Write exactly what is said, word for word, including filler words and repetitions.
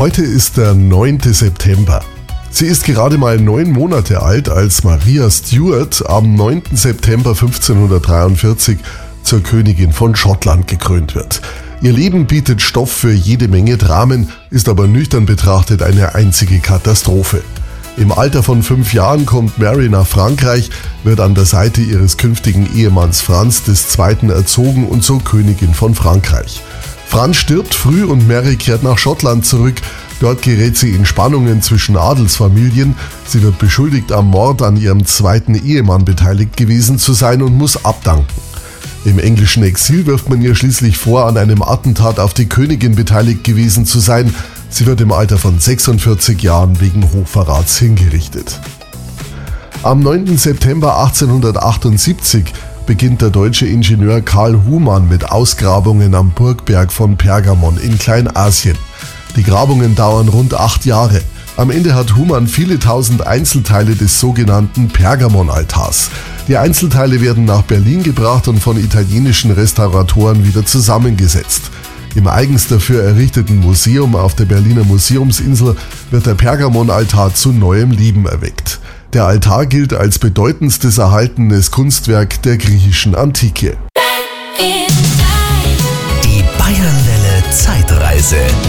Heute ist der neunte September. Sie ist gerade mal neun Monate alt, als Maria Stuart am neunten September fünfzehnhundertdreiundvierzig zur Königin von Schottland gekrönt wird. Ihr Leben bietet Stoff für jede Menge Dramen, ist aber nüchtern betrachtet eine einzige Katastrophe. Im Alter von fünf Jahren kommt Mary nach Frankreich, wird an der Seite ihres künftigen Ehemanns Franz der Zweite erzogen und zur Königin von Frankreich. Franz stirbt früh und Mary kehrt nach Schottland zurück. Dort gerät sie in Spannungen zwischen Adelsfamilien. Sie wird beschuldigt, am Mord an ihrem zweiten Ehemann beteiligt gewesen zu sein und muss abdanken. Im englischen Exil wirft man ihr schließlich vor, an einem Attentat auf die Königin beteiligt gewesen zu sein. Sie wird im Alter von sechsundvierzig Jahren wegen Hochverrats hingerichtet. Am neunten September achtzehnhundertachtundsiebzig beginnt der deutsche Ingenieur Karl Humann mit Ausgrabungen am Burgberg von Pergamon in Kleinasien. Die Grabungen dauern rund acht Jahre. Am Ende hat Humann viele tausend Einzelteile des sogenannten Pergamon-Altars. Die Einzelteile werden nach Berlin gebracht und von italienischen Restauratoren wieder zusammengesetzt. Im eigens dafür errichteten Museum auf der Berliner Museumsinsel wird der Pergamon-Altar zu neuem Leben erweckt. Der Altar gilt als bedeutendstes erhaltenes Kunstwerk der griechischen Antike. Die Bayernwelle Zeitreise.